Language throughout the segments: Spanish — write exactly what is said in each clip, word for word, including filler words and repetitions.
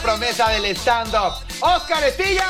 Promesa del stand-up, Oscar Estilla.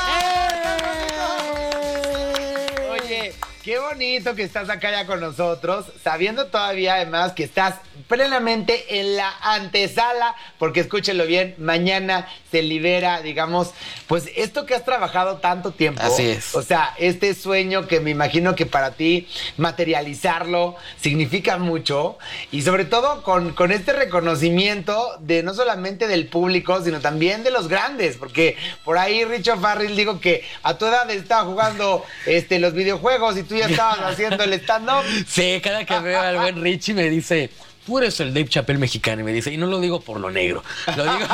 ¡Eh! Oye, qué bonito que estás acá ya con nosotros, sabiendo todavía además que estás plenamente en la antesala, porque escúchenlo bien, mañana se libera, digamos, pues esto que has trabajado tanto tiempo. Así es. O sea, este sueño que me imagino que para ti materializarlo significa mucho, y sobre todo con, con este reconocimiento de no solamente del público, sino también de los grandes, porque por ahí Richo Farrell dijo que a tu edad estaba jugando este, los videojuegos y tú ya estabas haciendo el stand-up. Sí, cada que veo al buen Richie me dice... Tú eres el Dave Chappelle mexicano, y me dice, y no lo digo por lo negro, lo digo,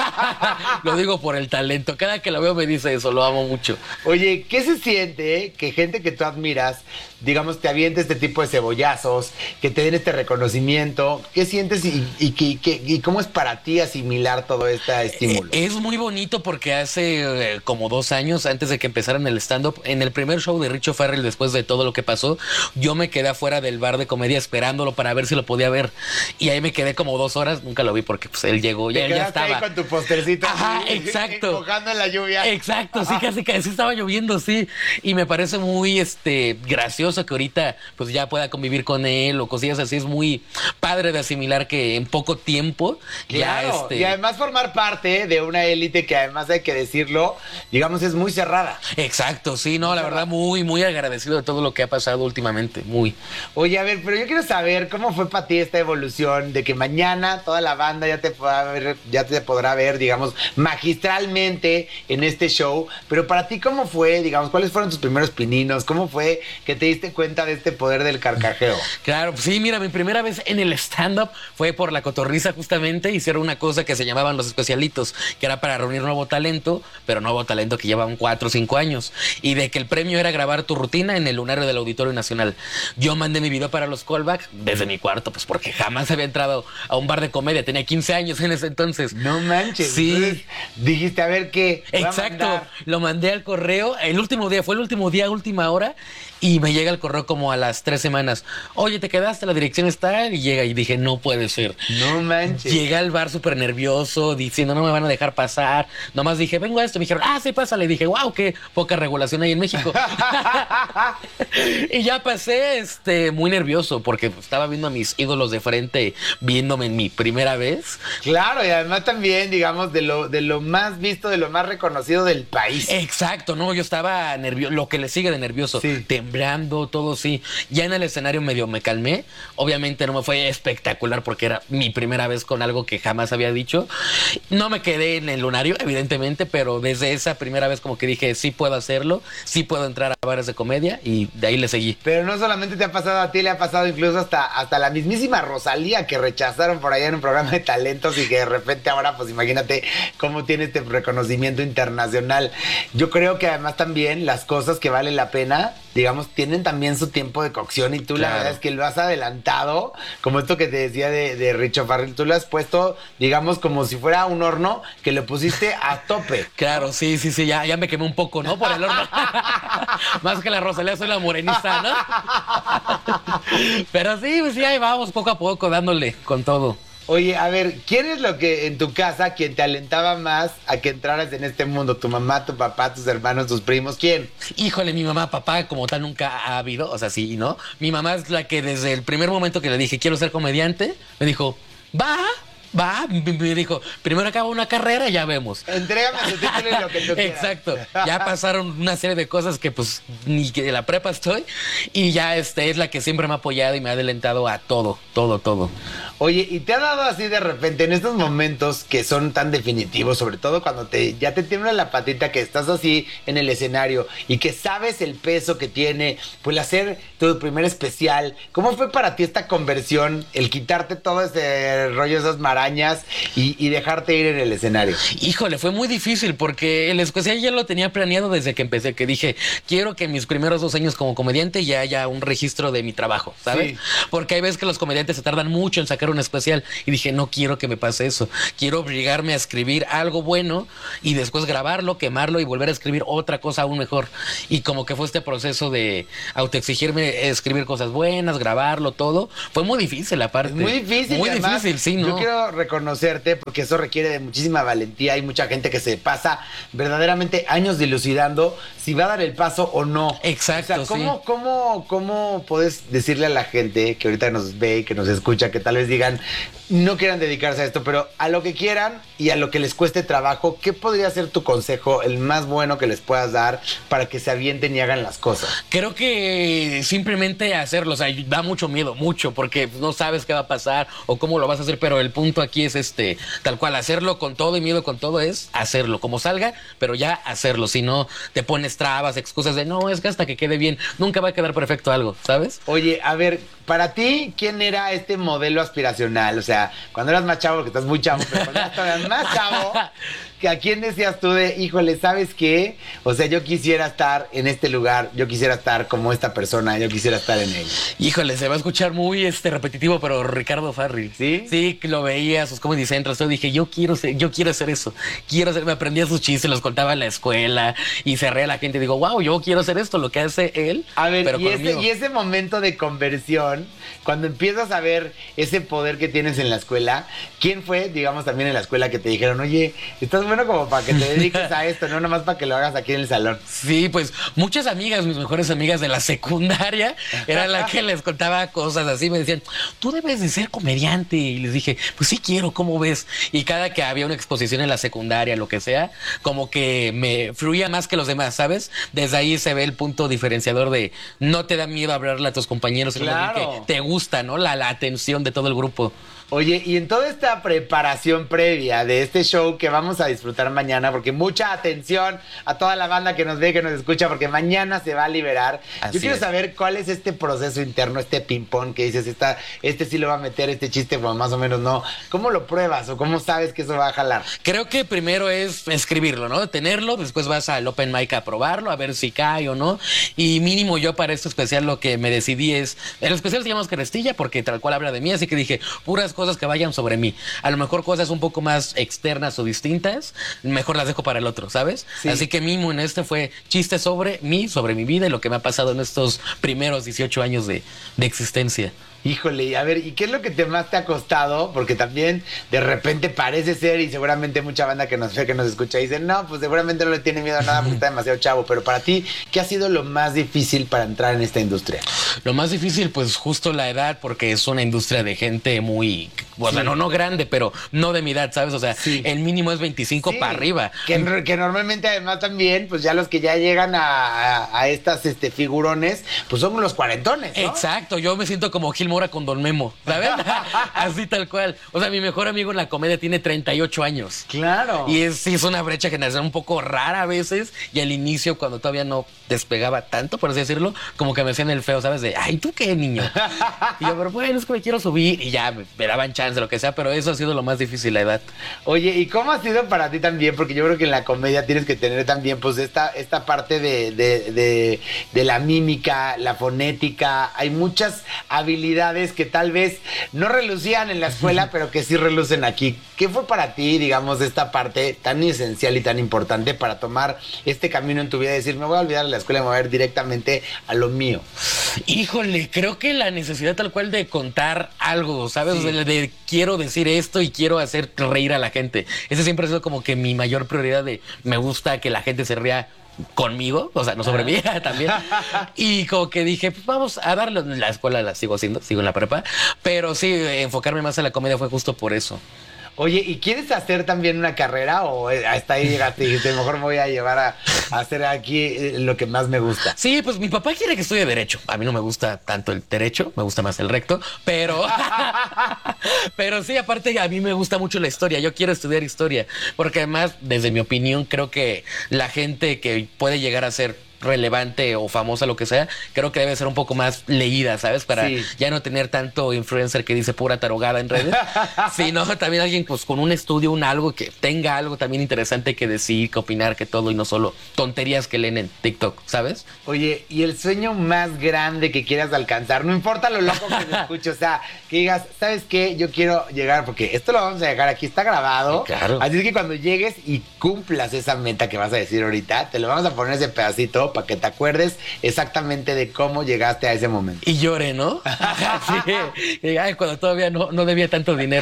lo digo por el talento. Cada que lo veo me dice eso, lo amo mucho. Oye, ¿qué se siente eh, que gente que tú admiras, digamos, te aviente este tipo de cebollazos, que te den este reconocimiento? ¿Qué sientes y, y, y, y, y cómo es para ti asimilar todo este estímulo? Es muy bonito porque hace eh, como dos años, antes de que empezaran el stand-up, en el primer show de Richo Farrell, después de todo lo que pasó, yo me quedé afuera del bar de comedia esperándolo para ver si lo podía ver. Y ahí me quedé como dos horas, nunca lo vi porque pues él llegó, ya, él ya estaba. Ahí con tu postercito. Ajá, así, exacto. Mojando en la lluvia. Exacto, sí, casi, casi estaba lloviendo, sí. Y me parece muy este gracioso que ahorita pues ya pueda convivir con él o cosillas así. Es muy padre de asimilar que en poco tiempo claro, ya este... y además formar parte de una élite que además hay que decirlo, digamos, es muy cerrada. Exacto, sí, no, la verdad muy, muy agradecido de todo lo que ha pasado últimamente, muy. Oye, a ver, pero yo quiero saber cómo fue para ti esta evolución de que mañana toda la banda ya te podrá ver, ya te podrá ver, digamos, magistralmente en este show. Pero para ti, ¿cómo fue, digamos, cuáles fueron tus primeros pininos? ¿Cómo fue que te diste cuenta de este poder del carcajeo? Claro, pues sí, mira, mi primera vez en el stand-up fue por La Cotorrisa, justamente. Hicieron una cosa que se llamaban Los Especialitos, que era para reunir nuevo talento, pero nuevo talento que llevaban cuatro o cinco años. Y de que el premio era grabar tu rutina en el lunario del Auditorio Nacional. Yo mandé mi video para los callbacks desde mi cuarto, pues porque jamás había entrado a un bar de comedia, tenía quince años en ese entonces. No manches. Sí. Entonces, dijiste, a ver qué. Exacto, lo mandé al correo, el último día, fue el último día, última hora, y me llega el correo como a las tres semanas. Oye, ¿te quedaste? La dirección está, y llega, y dije, no puede ser. No manches. Llegué al bar súper nervioso, diciendo, no me van a dejar pasar. Nomás dije, vengo a esto, me dijeron, ah, sí, pásale. Y dije, wow, qué poca regulación hay en México. Y ya pasé, este, muy nervioso, porque estaba viendo a mis ídolos de frente, viéndome en mi primera vez. Claro, y además también, digamos, de lo, de lo más visto, de lo más reconocido del país. Exacto, no, yo estaba nervioso, lo que le sigue de nervioso, sí. Temblando, todo sí. Ya en el escenario medio me calmé. Obviamente no me fue espectacular porque era mi primera vez con algo que jamás había dicho. No me quedé en el lunario, evidentemente, pero desde esa primera vez como que dije, sí puedo hacerlo, sí puedo entrar a bares de comedia, y de ahí le seguí. Pero no solamente te ha pasado a ti, le ha pasado incluso hasta, hasta la mismísima Rosalía, que rechazaron por allá en un programa de talentos y que de repente ahora, pues imagínate cómo tiene este reconocimiento internacional. Yo creo que además también las cosas que valen la pena, digamos, tienen también su tiempo de cocción, y tú claro. La verdad es que lo has adelantado, como esto que te decía de, de Richo Farrell, tú lo has puesto, digamos, como si fuera un horno que lo pusiste a tope. Claro, sí, sí, sí, ya, ya me quemé un poco, ¿no? Por el horno. Más que la Rosalía, soy la morenista, ¿no? Pero sí, sí, ahí vamos poco a poco dándole con todo. Oye, a ver, ¿quién es lo que en tu casa quien te alentaba más a que entraras en este mundo? ¿Tu mamá, tu papá, tus hermanos, tus primos? ¿Quién? Híjole, mi mamá, papá, como tal nunca ha habido, o sea, sí, ¿no? Mi mamá es la que desde el primer momento que le dije quiero ser comediante, me dijo, va, va, me dijo, primero acaba una carrera y ya vemos. Entrégame tu título y lo que tú quieras. Exacto, ya pasaron una serie de cosas que pues ni que de la prepa estoy, y ya este es la que siempre me ha apoyado y me ha adelantado a todo, todo, todo. Oye, ¿y te ha dado así de repente en estos momentos que son tan definitivos, sobre todo cuando te ya te tiembla la patita, que estás así en el escenario y que sabes el peso que tiene, pues hacer tu primer especial? ¿Cómo fue para ti esta conversión, el quitarte todo ese rollo, esas marañas y, y dejarte ir en el escenario? Híjole, fue muy difícil porque el especial ya lo tenía planeado desde que empecé, que dije, quiero que en mis primeros dos años como comediante ya haya un registro de mi trabajo, ¿sabes? Sí. Porque hay veces que los comediantes se tardan mucho en sacar un especial, y dije, no quiero que me pase eso, quiero obligarme a escribir algo bueno y después grabarlo, quemarlo y volver a escribir otra cosa aún mejor. Y como que fue este proceso de autoexigirme, escribir cosas buenas, grabarlo, todo, fue muy difícil aparte. Muy difícil. Muy además, difícil, sí, ¿no? Yo quiero quiero reconocerte porque eso requiere de muchísima valentía. Hay mucha gente que se pasa verdaderamente años dilucidando si va a dar el paso o no. Exacto, o sea, ¿cómo, sí. ¿cómo, cómo puedes decirle a la gente que ahorita nos ve y que nos escucha, que tal vez digan, no quieran dedicarse a esto, pero a lo que quieran y a lo que les cueste trabajo, ¿qué podría ser tu consejo, el más bueno que les puedas dar para que se avienten y hagan las cosas? Creo que simplemente hacerlo, o sea, da mucho miedo, mucho, porque no sabes qué va a pasar o cómo lo vas a hacer, pero el punto aquí es este, tal cual, hacerlo con todo y miedo con todo es hacerlo, como salga, pero ya hacerlo, si no te pones trabas, excusas de no, es que hasta que quede bien, nunca va a quedar perfecto algo, ¿sabes? Oye, a ver, para ti, ¿quién era este modelo aspiracional? O sea, cuando eras más chavo, porque estás muy chavo, pero cuando eras todavía más chavo, ¿que ¿a quién decías tú de, híjole, ¿sabes qué? O sea, yo quisiera estar en este lugar, yo quisiera estar como esta persona, yo quisiera estar en él. Híjole, se va a escuchar muy este repetitivo, pero Ricardo Farri. ¿Sí? Sí, que lo veía, sus comedy centros, yo dije, yo quiero ser, yo quiero hacer eso. Quiero hacer, me aprendía sus chistes, los contaba en la escuela y se reía la gente y digo, wow, yo quiero hacer esto, lo que hace él. A ver, pero y, ese, y ese momento de conversión, cuando empiezas a ver ese poder que tienes en la escuela, ¿quién fue, digamos, también en la escuela que te dijeron, oye, estás bueno como para que te dediques a esto, no nomás para que lo hagas aquí en el salón? Sí, pues muchas amigas, mis mejores amigas de la secundaria, eran las que les contaba cosas así, me decían, tú debes de ser comediante. Y les dije, pues sí quiero, ¿cómo ves? Y cada que había una exposición en la secundaria, lo que sea, como que me fluía más que los demás, ¿sabes? Desde ahí se ve el punto diferenciador de no te da miedo hablarle a tus compañeros, sino claro, que te gusta, ¿no? La, la atención de todo el grupo. Oye, y en toda esta preparación previa de este show que vamos a disfrutar mañana, porque mucha atención a toda la banda que nos ve, que nos escucha, porque mañana se va a liberar. Así Yo quiero es. saber cuál es este proceso interno, este ping-pong que dices, esta, este sí lo va a meter, este chiste, pues más o menos no. ¿Cómo lo pruebas o cómo sabes que eso va a jalar? Creo que primero es escribirlo, ¿no? Tenerlo, después vas al open mic a probarlo, a ver si cae o no. Y mínimo yo para este especial lo que me decidí es, el especial se llama Oscarestilla porque tal cual habla de mí, así que dije, puras cosas que vayan sobre mí. A lo mejor cosas un poco más externas o distintas, mejor las dejo para el otro, ¿sabes? Sí. Así que mínimo en este fue chistes sobre mí, sobre mi vida y lo que me ha pasado en estos primeros dieciocho años de, de existencia. Híjole, a ver, ¿y qué es lo que te más te ha costado? Porque también de repente parece ser, y seguramente mucha banda que nos ve, que nos escucha, dice, no, pues seguramente no le tiene miedo a nada porque está demasiado chavo. Pero para ti, ¿qué ha sido lo más difícil para entrar en esta industria? Lo más difícil, pues justo la edad, porque es una industria de gente muy, o sea, Sí. no, no grande, pero no de mi edad, ¿sabes? O sea, Sí. el mínimo es veinticinco Sí, para arriba. Que, que normalmente además también, pues ya los que ya llegan a, a, a estas este, figurones, pues son los cuarentones, ¿no? Exacto, yo me siento como Gil Mora con Don Memo, ¿sabes? Así tal cual. O sea, mi mejor amigo en la comedia tiene treinta y ocho años. Claro. Y es, sí, es una brecha generacional un poco rara a veces. Y al inicio, cuando todavía no despegaba tanto, por así decirlo, como que me hacían el feo, ¿sabes? De, ay, ¿tú qué, niño? Y yo, pero bueno, es que me quiero subir. Y ya, me, me daban chance, lo que sea. Pero eso ha sido lo más difícil, la edad. Oye, ¿y cómo ha sido para ti también? Porque yo creo que en la comedia tienes que tener también, pues, esta, esta parte de, de, de, de la mímica, la fonética. Hay muchas habilidades que tal vez no relucían en la escuela, pero que sí relucen aquí. ¿Qué fue para ti, digamos, esta parte tan esencial y tan importante para tomar este camino en tu vida y decir, me voy a olvidar de la escuela y me voy a ir directamente a lo mío? Híjole, creo que la necesidad tal cual de contar algo, ¿sabes? Sí. O sea, de, de quiero decir esto y quiero hacer reír a la gente. Ese siempre ha sido como que mi mayor prioridad de me gusta que la gente se ría conmigo, o sea, no sobre mí también. Y como que dije, pues vamos a darle, la escuela la sigo haciendo, sigo en la prepa, pero sí, enfocarme más en la comedia fue justo por eso. Oye, ¿y quieres hacer también una carrera o hasta ahí llegaste y dijiste, mejor me voy a llevar a, a hacer aquí lo que más me gusta? Sí, pues mi papá quiere que estudie Derecho. A mí no me gusta tanto el derecho, me gusta más el recto, pero... pero sí, aparte a mí me gusta mucho la historia. Yo quiero estudiar historia, porque además, desde mi opinión, creo que la gente que puede llegar a ser relevante o famosa, lo que sea, creo que debe ser un poco más leída, ¿sabes? Para Sí. ya no tener tanto influencer que dice pura tarogada en redes, sino también alguien pues con un estudio, un algo que tenga algo también interesante que decir, que opinar, que todo, y no solo tonterías que leen en TikTok, ¿sabes? Oye, ¿y el sueño más grande que quieras alcanzar? No importa lo loco que te escuche, o sea, que digas, ¿sabes qué? Yo quiero llegar, porque esto lo vamos a dejar aquí, está grabado. Claro. Así es que cuando llegues y cumplas esa meta que vas a decir ahorita, te lo vamos a poner ese pedacito video para que te acuerdes exactamente de cómo llegaste a ese momento. Y llore, ¿no? Sí. Ay, cuando todavía no, no debía tanto dinero.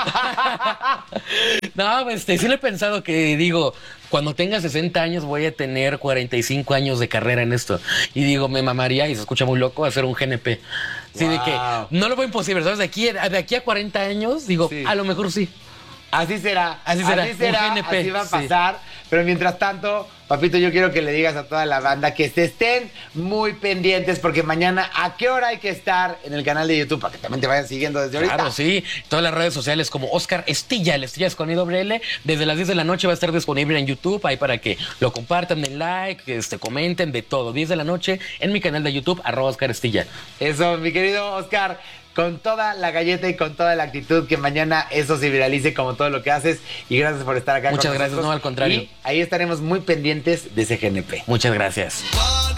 No, este, sí lo he pensado que digo, cuando tenga sesenta años voy a tener cuarenta y cinco años de carrera en esto. Y digo, me mamaría, y se escucha muy loco, hacer un G N P. Sí, wow. De que no lo veo imposible, ¿sabes? De aquí, de aquí a cuarenta años, digo, sí. A lo mejor sí. Así será, así será, así, será, G N P, así va a pasar. Sí. Pero mientras tanto, papito, yo quiero que le digas a toda la banda que se estén muy pendientes porque mañana, ¿a qué hora hay que estar en el canal de YouTube? Para que también te vayan siguiendo desde ahorita. Claro, sí. Todas las redes sociales como Oscar Estilla, el Estilla es con I doble L. Desde las diez de la noche va a estar disponible en YouTube, ahí para que lo compartan, den like, que este, comenten, de todo. diez de la noche en mi canal de YouTube, arroba Oscar Estilla. Eso, mi querido Oscar. Con toda la galleta y con toda la actitud, que mañana eso se viralice como todo lo que haces. Y gracias por estar acá. Muchas con gracias, nosotros. No, al contrario. Y ahí estaremos muy pendientes de ese G N P. Muchas gracias.